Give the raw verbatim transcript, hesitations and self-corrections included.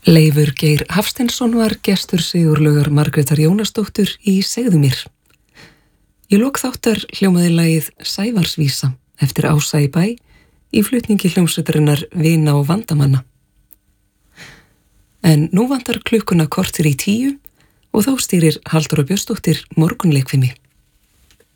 Leifur Geir Hafsteinsson var gestur Sigurlaugar Margrétar Jónasdóttur í Segðu mér. Í lok þáttar hljómaði lagið Sævarsvísa eftir Ása í bæ í flutningi hljómsveitarinnar Vina og vandamanna. En nú vantar klukkuna korter í tíu og þá stýrir Halldóra Björnsdóttir morgunleikfimi.